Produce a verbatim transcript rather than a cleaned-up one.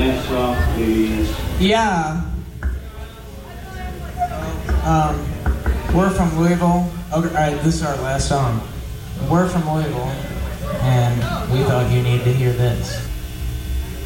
Next song, please. Yeah. Um, we're from Louisville. Okay, all right, this is our last song. We're from Louisville, and we thought you needed to hear this.